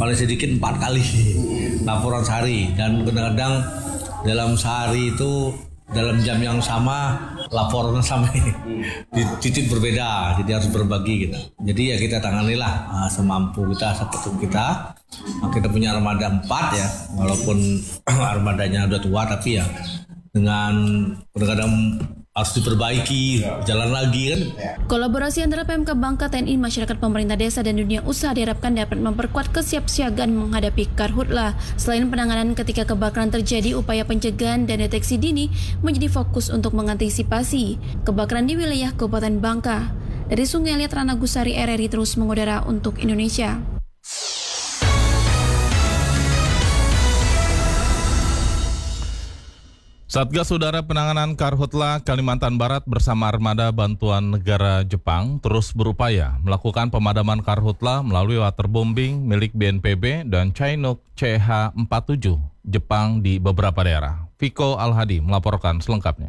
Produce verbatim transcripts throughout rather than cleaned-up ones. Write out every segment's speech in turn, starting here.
paling sedikit empat kali laporan sehari, dan kadang-kadang dalam sehari itu dalam jam yang sama laporan sama di titik berbeda, jadi harus berbagi kita. Jadi ya kita tanganilah uh, semampu kita, seperti kita. Nah, kita punya armada empat ya, walaupun armadanya udah tua tapi ya dengan kadang-kadang harus diperbaiki, jalan lagi kan. Kolaborasi antara Pemkab Bangka, T N I, masyarakat, pemerintah desa, dan dunia usaha diharapkan dapat memperkuat kesiapsiagaan menghadapi karhutlah. Selain penanganan ketika kebakaran terjadi, upaya pencegahan dan deteksi dini menjadi fokus untuk mengantisipasi kebakaran di wilayah Kabupaten Bangka. Dari Sungai Liat, Rana Gusari, R R I terus mengudara untuk Indonesia. Satgas Udara Penanganan Karhutla Kalimantan Barat bersama Armada Bantuan Negara Jepang terus berupaya melakukan pemadaman karhutla melalui waterbombing milik B N P B dan Chinook C H empat tujuh Jepang di beberapa daerah. Viko Al-Hadi melaporkan selengkapnya.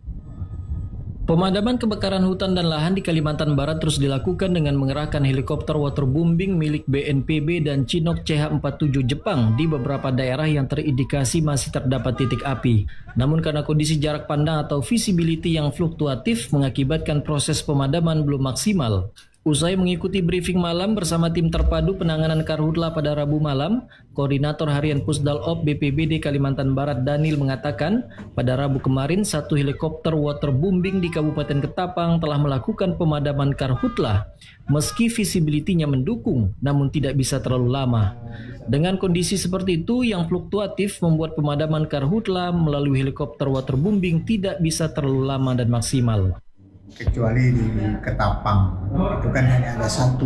Pemadaman kebakaran hutan dan lahan di Kalimantan Barat terus dilakukan dengan mengerahkan helikopter waterbombing milik B N P B dan Chinook C H empat tujuh Jepang di beberapa daerah yang terindikasi masih terdapat titik api. Namun karena kondisi jarak pandang atau visibility yang fluktuatif mengakibatkan proses pemadaman belum maksimal. Usai mengikuti briefing malam bersama tim terpadu penanganan karhutla pada Rabu malam, Koordinator Harian Pusdalop B P B D Kalimantan Barat Daniel mengatakan, pada Rabu kemarin satu helikopter waterbombing di Kabupaten Ketapang telah melakukan pemadaman karhutla. Meski visibility-nya mendukung, namun tidak bisa terlalu lama. Dengan kondisi seperti itu yang fluktuatif membuat pemadaman karhutla melalui helikopter waterbombing tidak bisa terlalu lama dan maksimal. Kecuali di Ketapang, itu kan hanya ada satu.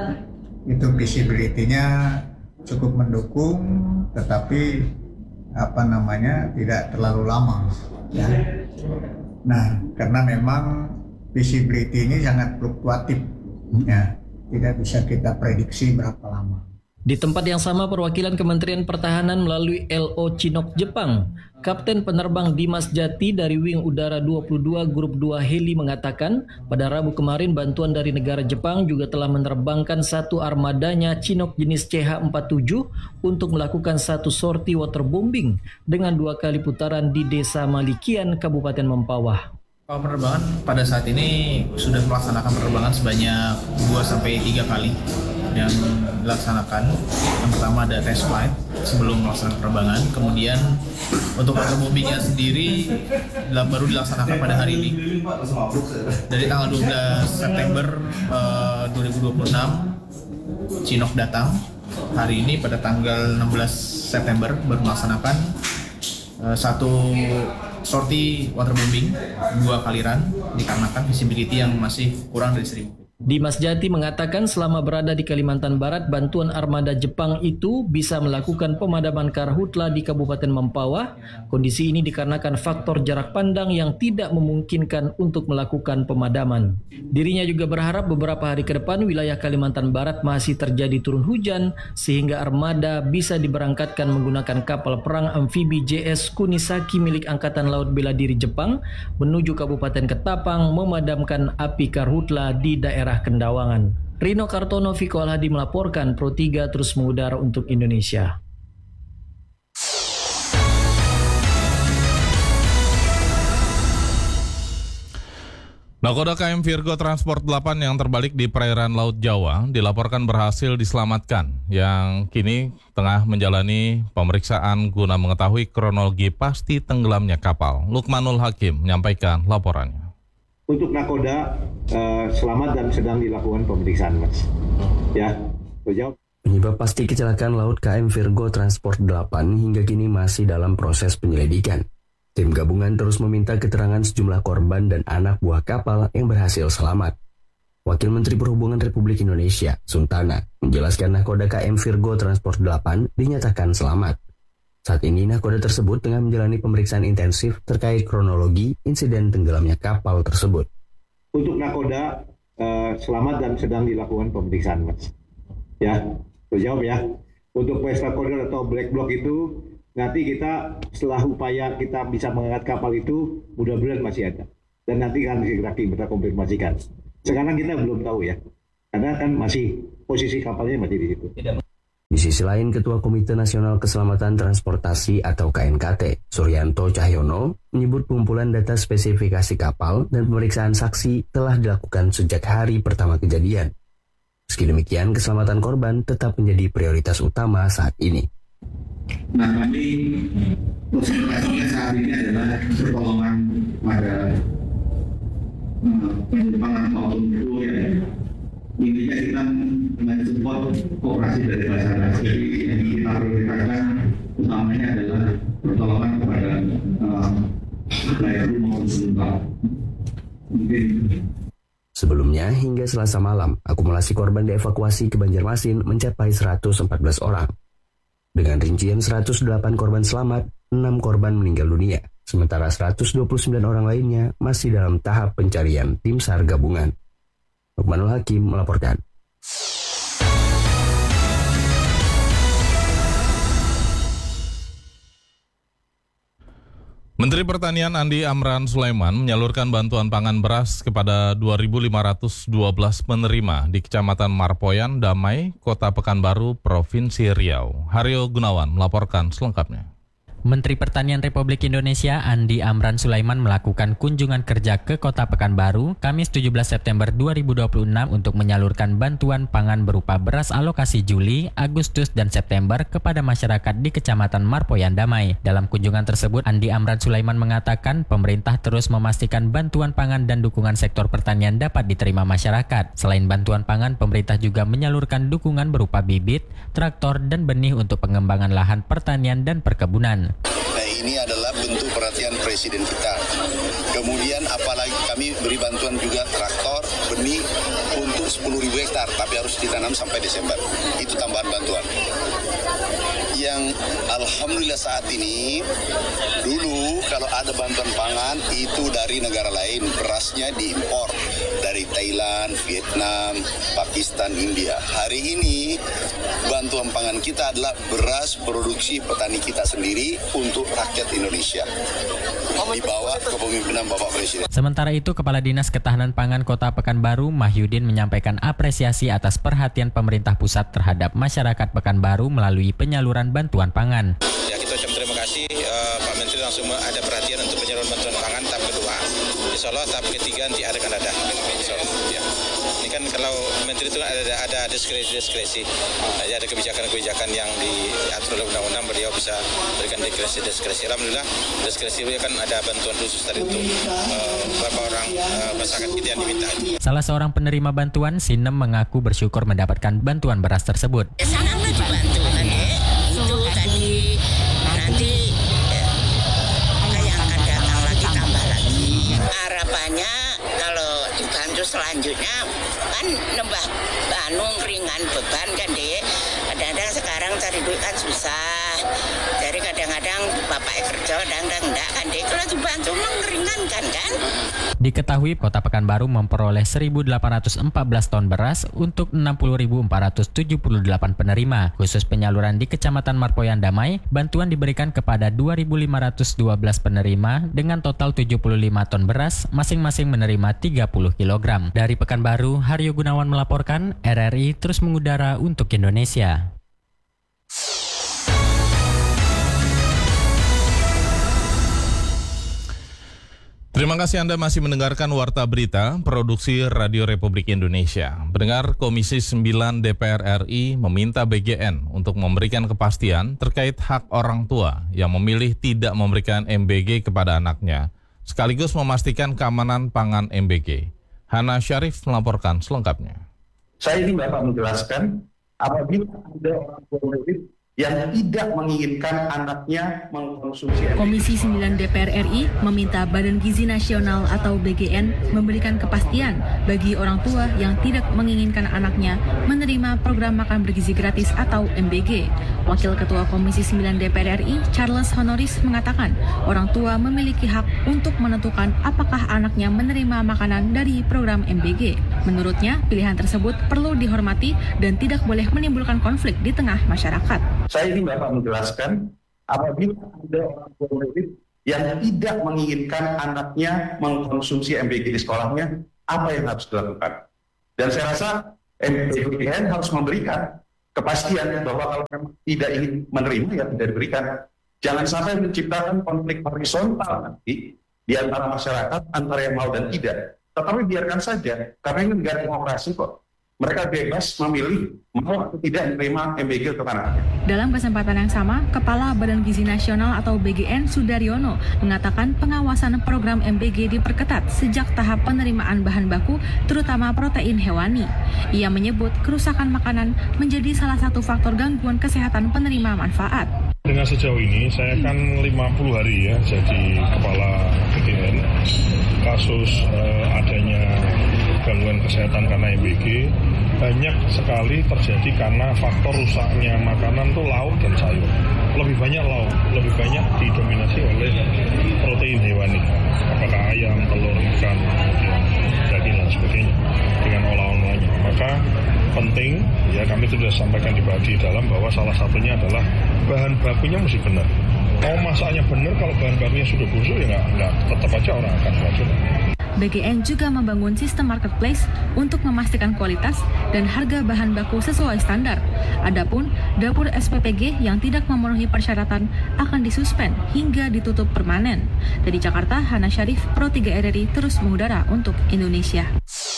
Itu visibility-nya cukup mendukung, tetapi apa namanya tidak terlalu lama. Ya. Nah, karena memang visibility ini sangat fluktuatif, ya, tidak bisa kita prediksi berapa lama. Di tempat yang sama, perwakilan Kementerian Pertahanan melalui L O Chinook Jepang, Kapten Penerbang Dimas Jati dari Wing Udara dua puluh dua Grup dua Heli mengatakan, pada Rabu kemarin bantuan dari negara Jepang juga telah menerbangkan satu armadanya Chinook jenis C H empat tujuh untuk melakukan satu sorti waterbombing dengan dua kali putaran di Desa Malikian, Kabupaten Mempawah. Kalau penerbangan pada saat ini sudah melaksanakan penerbangan sebanyak dua sampai tiga kali yang dilaksanakan. Yang pertama ada test flight sebelum melaksanakan penerbangan. Kemudian untuk waterbombingnya sendiri baru dilaksanakan pada hari ini. Dari tanggal dua belas September uh, dua ribu dua puluh enam Chinook datang. Hari ini pada tanggal enam belas September baru melaksanakan uh, satu sorti waterbombing dua kali run dikarenakan visibility yang masih kurang dari seribu. Dimas Jati mengatakan selama berada di Kalimantan Barat, bantuan armada Jepang itu bisa melakukan pemadaman karhutla di Kabupaten Mempawah. Kondisi ini dikarenakan faktor jarak pandang yang tidak memungkinkan untuk melakukan pemadaman. Dirinya juga berharap beberapa hari ke depan wilayah Kalimantan Barat masih terjadi turun hujan sehingga armada bisa diberangkatkan menggunakan kapal perang amfibi J S Kunisaki milik Angkatan Laut Bela Diri Jepang menuju Kabupaten Ketapang memadamkan api karhutla di daerah Kendawangan. Rino Kartono, Viko Al-Hadi melaporkan, Pro tiga terus mengudara untuk Indonesia. Nakoda K M Virgo Transport delapan yang terbalik di perairan Laut Jawa dilaporkan berhasil diselamatkan, yang kini tengah menjalani pemeriksaan guna mengetahui kronologi pasti tenggelamnya kapal. Lukmanul Hakim menyampaikan laporannya. Untuk nakoda uh, selamat dan sedang dilakukan pemeriksaan, Mas. Ya, jawab. Penyebab pasti kecelakaan laut K M Virgo Transport delapan hingga kini masih dalam proses penyelidikan. Tim gabungan terus meminta keterangan sejumlah korban dan anak buah kapal yang berhasil selamat. Wakil Menteri Perhubungan Republik Indonesia, Suntana, menjelaskan nakoda K M Virgo Transport delapan dinyatakan selamat. Saat ini nakoda tersebut tengah menjalani pemeriksaan intensif terkait kronologi insiden tenggelamnya kapal tersebut. Untuk nakoda uh, selamat dan sedang dilakukan pemeriksaan, Mas. Ya, jawab ya. Untuk West Nakoda atau Black Block itu nanti kita setelah upaya kita bisa mengangkat kapal itu mudah-mudahan masih ada. Dan nanti akan segera kita konfirmasikan. Sekarang kita belum tahu ya. Karena kan masih posisi kapalnya masih di situ. Di Di sisi lain, Ketua Komite Nasional Keselamatan Transportasi atau K N K T, Suryanto Cahyono, menyebut pengumpulan data spesifikasi kapal dan pemeriksaan saksi telah dilakukan sejak hari pertama kejadian. Meski demikian, keselamatan korban tetap menjadi prioritas utama saat ini. Nah, kami konsentrasinya saat ini adalah pertolongan pada penumpang maupun kru ya. Intinya kita mensupport kooperasi dari masyarakat. Jadi yang kita prioritaskan utamanya adalah pertolongan kepada pelayan kru maupun penumpang. Mungkin. Sebelumnya, hingga Selasa malam, akumulasi korban dievakuasi ke Banjarmasin mencapai seratus empat belas orang. Dengan rincian seratus delapan korban selamat, enam korban meninggal dunia, sementara seratus dua puluh sembilan orang lainnya masih dalam tahap pencarian tim SAR gabungan. Lukmanul Hakim melaporkan. Menteri Pertanian Andi Amran Sulaiman menyalurkan bantuan pangan beras kepada dua ribu lima ratus dua belas penerima di Kecamatan Marpoyan, Damai, Kota Pekanbaru, Provinsi Riau. Haryo Gunawan melaporkan selengkapnya. Menteri Pertanian Republik Indonesia Andi Amran Sulaiman melakukan kunjungan kerja ke Kota Pekanbaru Kamis tujuh belas September dua ribu dua puluh enam untuk menyalurkan bantuan pangan berupa beras alokasi Juli, Agustus, dan September kepada masyarakat di Kecamatan Marpoyan, Damai. Dalam kunjungan tersebut, Andi Amran Sulaiman mengatakan pemerintah terus memastikan bantuan pangan dan dukungan sektor pertanian dapat diterima masyarakat. Selain bantuan pangan, pemerintah juga menyalurkan dukungan berupa bibit, traktor, dan benih untuk pengembangan lahan pertanian dan perkebunan. Nah, ini adalah bentuk perhatian Presiden kita. Kemudian apalagi kami beri bantuan juga traktor, benih untuk sepuluh ribu hektar, tapi harus ditanam sampai Desember. Itu tambahan bantuan. Yang alhamdulillah saat ini, dulu kalau ada bantuan pangan itu dari negara lain, berasnya diimpor dari Thailand, Vietnam, Pakistan, India. Hari ini bantuan pangan kita adalah beras produksi petani kita sendiri untuk rakyat Indonesia di bawah kepemimpinan Bapak Presiden. Sementara itu, Kepala Dinas Ketahanan Pangan Kota Pekanbaru Mahyudin menyampaikan apresiasi atas perhatian pemerintah pusat terhadap masyarakat Pekanbaru melalui penyaluran bantuan pangan. Ya, kita ucapkan terima kasih uh, Pak Menteri langsung ada perhatian untuk penyaluran bantuan pangan tahap kedua. Insya Allah tahap ketiga nanti ada kan ada. Insya Allah, ya. Ini kan kalau Menteri itu ada ada diskresi-diskresi, ya, ada kebijakan-kebijakan yang diatur oleh undang-undang, beliau bisa berikan diskresi-diskresi. Alhamdulillah diskresi beliau kan ada bantuan khusus tadi untuk uh, beberapa orang uh, masyarakat kita yang diminta. Salah seorang penerima bantuan, Sinem, mengaku bersyukur mendapatkan bantuan beras tersebut. Sangatlah dibantu kan ya, itu tadi nanti eh, yang akan datang lagi tambah lagi. Harapannya kalau dibantu selanjutnya kan nambah anu ringan beban kan deh. Kadang-kadang sekarang cari duit kan susah. Jadi kadang-kadang bapak kerja, kadang-kadang enggak kan deh. Kalau dibantu mengeringankan kan. Diketahui Kota Pekanbaru memperoleh seribu delapan ratus empat belas ton beras untuk enam puluh ribu empat ratus tujuh puluh delapan penerima. Khusus penyaluran di Kecamatan Marpoyan, Damai, bantuan diberikan kepada dua ribu lima ratus dua belas penerima dengan total tujuh puluh lima ton beras, masing-masing menerima tiga puluh kilogram. Dari Pekanbaru, Haryo Gunawan melaporkan, R R I terus mengudara untuk Indonesia. Terima kasih Anda masih mendengarkan Warta Berita, produksi Radio Republik Indonesia. Pendengar, Komisi sembilan D P R R I meminta B G N untuk memberikan kepastian terkait hak orang tua yang memilih tidak memberikan M B G kepada anaknya, sekaligus memastikan keamanan pangan M B G. Hana Syarif melaporkan selengkapnya. Saya ini Bapak menjelaskan, apabila ada orang tua murid yang tidak menginginkan anaknya mengkonsumsi. Komisi sembilan D P R R I meminta Badan Gizi Nasional atau B G N memberikan kepastian bagi orang tua yang tidak menginginkan anaknya menerima program makan bergizi gratis atau M B G. Wakil Ketua Komisi sembilan D P R R I, Charles Honoris, mengatakan orang tua memiliki hak untuk menentukan apakah anaknya menerima makanan dari program M B G. Menurutnya, pilihan tersebut perlu dihormati dan tidak boleh menimbulkan konflik di tengah masyarakat. Saya ini Bapak menjelaskan, apabila ada orang tua murid yang tidak menginginkan anaknya mengkonsumsi M B G di sekolahnya, apa yang harus dilakukan? Dan saya rasa M B G N harus memberikan, kepastian bahwa kalau memang tidak ingin menerima ya tidak diberikan. Jangan sampai menciptakan konflik horizontal nanti di antara masyarakat antara yang mau dan tidak. Tetapi biarkan saja, karena ini negara demokrasi kok. Mereka bebas memilih mau atau tidak menerima M B G untuk anak-anak. Dalam kesempatan yang sama, Kepala Badan Gizi Nasional atau B G N Sudaryono mengatakan pengawasan program M B G diperketat sejak tahap penerimaan bahan baku, terutama protein hewani. Ia menyebut kerusakan makanan menjadi salah satu faktor gangguan kesehatan penerima manfaat. Dengan sejauh ini, saya kan lima puluh hari ya jadi Kepala B G N. Kasus eh, adanya gangguan kesehatan karena M B G banyak sekali terjadi karena faktor rusaknya makanan tuh lauk dan sayur. Lebih banyak lauk, lebih banyak didominasi oleh protein hewani, apakah ayam, telur, ikan, kemudian daging dan sebagainya dengan olahan-olahannya. Maka penting, ya kami sudah sampaikan di di dalam bahwa salah satunya adalah bahan bakunya mesti benar. Mau masaknya benar, kalau bahan bakunya sudah busuk ya nggak, nggak tetap aja orang akan racun. B G N juga membangun sistem marketplace untuk memastikan kualitas dan harga bahan baku sesuai standar. Adapun dapur S P P G yang tidak memenuhi persyaratan akan disuspend hingga ditutup permanen. Dari Jakarta, Hana Syarif, Pro tiga R R I terus mengudara untuk Indonesia.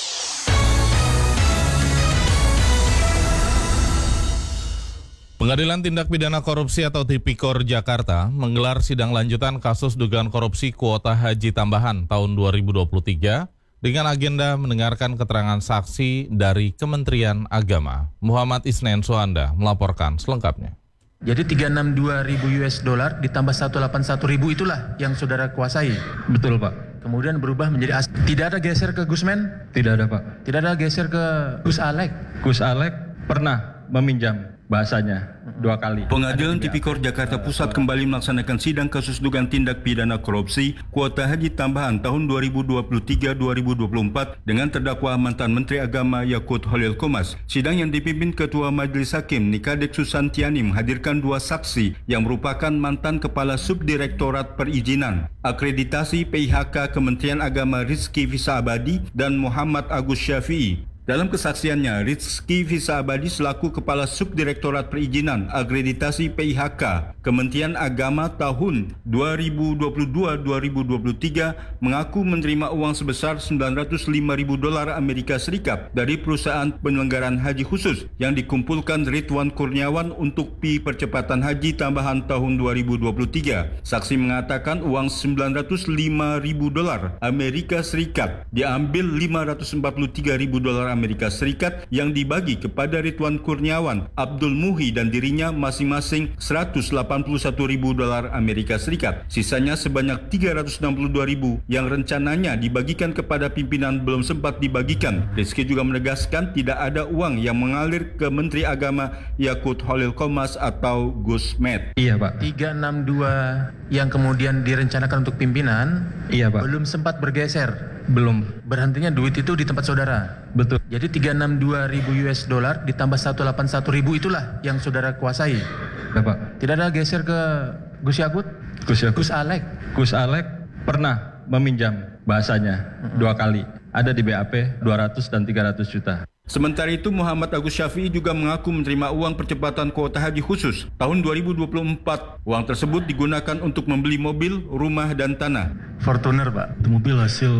Pengadilan Tindak Pidana Korupsi atau Tipikor Jakarta menggelar sidang lanjutan kasus dugaan korupsi kuota haji tambahan tahun dua ribu dua puluh tiga dengan agenda mendengarkan keterangan saksi dari Kementerian Agama. Muhammad Isnen Suanda melaporkan selengkapnya. Jadi tiga ratus enam puluh dua ribu U S dollar ditambah seratus delapan puluh satu ribu itulah yang saudara kuasai. Betul Pak. Kemudian berubah menjadi as. Tidak ada geser ke Gusmen? Tidak ada Pak. Tidak ada geser ke Gus Alek? Gus Alek pernah meminjam bahasanya dua kali. Pengadilan Tipikor Jakarta Pusat kembali melaksanakan sidang kasus dugaan tindak pidana korupsi kuota haji tambahan tahun dua ribu dua puluh tiga dua ribu dua puluh empat dengan terdakwa mantan Menteri Agama Yakut Holil Komas. Sidang yang dipimpin Ketua Majelis Hakim Nikadek Susantiani menghadirkan dua saksi yang merupakan mantan Kepala Subdirektorat Perizinan Akreditasi P I H K Kementerian Agama Rizky Visa Abadi dan Muhammad Agus Syafi'i. Dalam kesaksiannya, Rizky Visa Abadi selaku Kepala Subdirektorat Perizinan Akreditasi P I H K Kementerian Agama tahun dua ribu dua puluh dua dua ribu dua puluh tiga mengaku menerima uang sebesar sembilan ratus lima ribu dolar Amerika Serikat dari perusahaan penyelenggaraan haji khusus yang dikumpulkan Ridwan Kurniawan untuk P I Percepatan Haji tambahan tahun dua ribu dua puluh tiga. Saksi mengatakan uang sembilan ratus lima ribu dolar Amerika Serikat diambil lima ratus empat puluh tiga ribu dolar Amerika Serikat yang dibagi kepada Ridwan Kurniawan, Abdul Muhi dan dirinya masing-masing seratus delapan puluh satu ribu dolar Amerika Serikat. Sisanya sebanyak tiga ratus enam puluh dua ribu yang rencananya dibagikan kepada pimpinan belum sempat dibagikan. Rizky juga menegaskan tidak ada uang yang mengalir ke Menteri Agama Yakut Holil Komas atau Gus Med. Iya Pak. tiga ratus enam puluh dua yang kemudian direncanakan untuk pimpinan, iya Pak. Belum sempat bergeser. Belum. Berhentinya duit itu di tempat saudara. Betul. Jadi tiga ratus enam puluh dua ribu U S dollar ditambah seratus delapan puluh satu ribu itulah yang saudara kuasai. Bapak. Tidak ada geser ke Gus Yakut? Gus Yakut. Gus Alek. Gus Alek pernah meminjam bahasanya mm-hmm. dua kali. Ada di B A P dua ratus dan tiga ratus juta. Sementara itu, Muhammad Agus Syafi'i juga mengaku menerima uang percepatan kuota haji khusus tahun dua ribu dua puluh empat. Uang tersebut digunakan untuk membeli mobil, rumah, dan tanah. Fortuner, Pak. Itu mobil hasil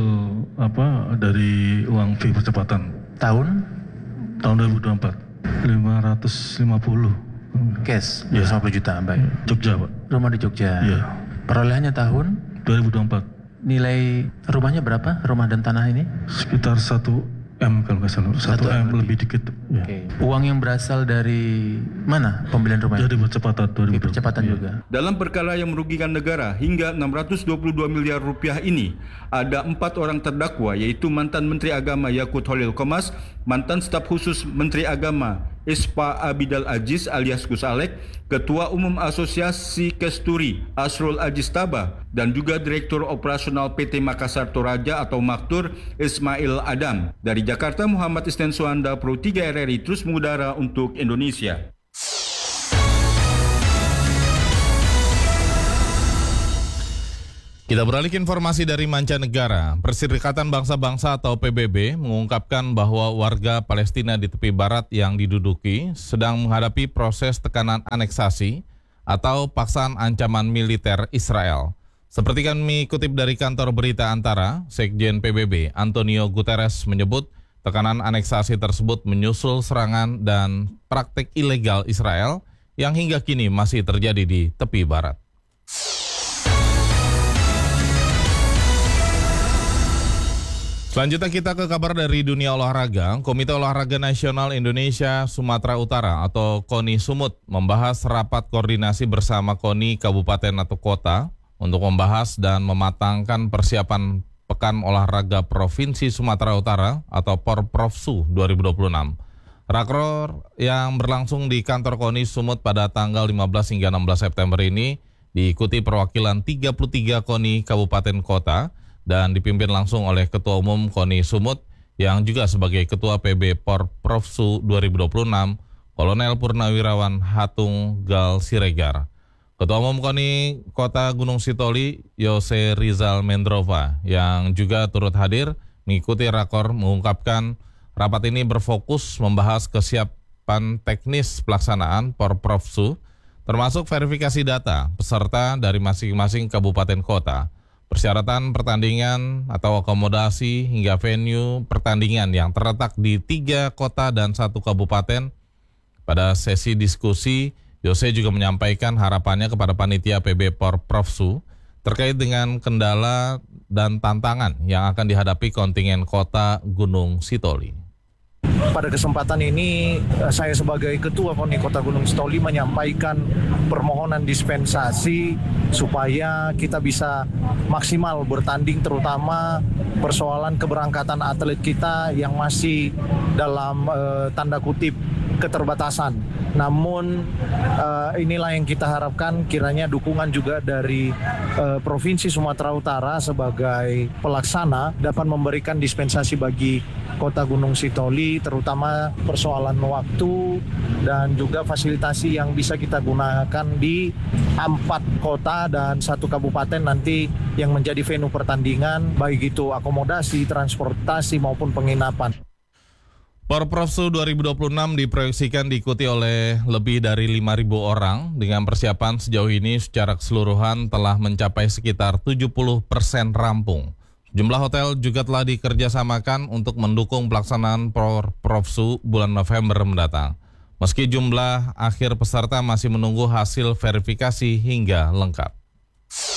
apa dari uang fee percepatan. Tahun? Tahun dua ribu dua puluh empat. lima ratus lima puluh. Cash? Ya. lima puluh juta, baik. Jogja, Pak. Rumah di Jogja? Iya. Perolehannya tahun? dua ribu dua puluh empat. Nilai rumahnya berapa? Rumah dan tanah ini? Sekitar satu M kalau nggak salah, satu M lebih, lebih dikit. Ya. Okay. Uang yang berasal dari mana pembelian rumah? Dari percepatan dua ribu dua puluh. Percepatan ya. Juga. Dalam perkara yang merugikan negara hingga enam ratus dua puluh dua miliar rupiah ini, ada empat orang terdakwa yaitu mantan Menteri Agama Yakut Holil Komas, mantan staf khusus Menteri Agama Ispa Abidal Aziz alias Gus Alek, Ketua Umum Asosiasi Kesturi Asrul Aziz Taba, dan juga Direktur Operasional P T Makassar Toraja atau Maktur Ismail Adam. Dari Jakarta, Muhammad Isnen Suanda, Pro tiga R R I terus mengudara untuk Indonesia. Kita beralih ke informasi dari mancanegara. Perserikatan Bangsa-Bangsa atau P B B mengungkapkan bahwa warga Palestina di tepi barat yang diduduki sedang menghadapi proses tekanan aneksasi atau paksaan ancaman militer Israel. Seperti kami kutip dari kantor berita Antara, Sekjen P B B Antonio Guterres menyebut tekanan aneksasi tersebut menyusul serangan dan praktik ilegal Israel yang hingga kini masih terjadi di tepi barat. Selanjutnya kita ke kabar dari dunia olahraga. Komite Olahraga Nasional Indonesia Sumatera Utara atau KONI Sumut membahas rapat koordinasi bersama KONI Kabupaten atau Kota untuk membahas dan mematangkan persiapan Pekan Olahraga Provinsi Sumatera Utara atau Porprofsu dua ribu dua puluh enam. Rakror yang berlangsung di kantor KONI Sumut pada tanggal lima belas hingga enam belas September ini diikuti perwakilan tiga puluh tiga KONI Kabupaten Kota dan dipimpin langsung oleh Ketua Umum KONI Sumut yang juga sebagai Ketua P B Porprofsu dua ribu dua puluh enam, Kolonel Purnawirawan Hatung Gal Siregar. Ketua Umum KONI Kota Gunung Sitoli, Yose Rizal Mendrova, yang juga turut hadir mengikuti rakor mengungkapkan rapat ini berfokus membahas kesiapan teknis pelaksanaan Porprofsu, termasuk verifikasi data peserta dari masing-masing kabupaten kota, persyaratan pertandingan atau akomodasi hingga venue pertandingan yang terletak di tiga kota dan satu kabupaten. Pada sesi diskusi, Yose juga menyampaikan harapannya kepada panitia P B Porprofsu terkait dengan kendala dan tantangan yang akan dihadapi kontingen kota Gunung Sitoli. Pada kesempatan ini, saya sebagai Ketua KONI Kota Gunung Sitoli menyampaikan permohonan dispensasi supaya kita bisa maksimal bertanding, terutama persoalan keberangkatan atlet kita yang masih dalam eh, tanda kutip keterbatasan. Namun uh, inilah yang kita harapkan, kiranya dukungan juga dari uh, Provinsi Sumatera Utara sebagai pelaksana dapat memberikan dispensasi bagi Kota Gunung Sitoli, terutama persoalan waktu dan juga fasilitasi yang bisa kita gunakan di empat kota dan satu kabupaten nanti yang menjadi venue pertandingan, baik itu akomodasi, transportasi maupun penginapan. Porprofsu dua ribu dua puluh enam diproyeksikan diikuti oleh lebih dari lima ribu orang dengan persiapan sejauh ini secara keseluruhan telah mencapai sekitar tujuh puluh persen rampung. Jumlah hotel juga telah dikerjasamakan untuk mendukung pelaksanaan Porprofsu bulan November mendatang. Meski jumlah akhir peserta masih menunggu hasil verifikasi hingga lengkap.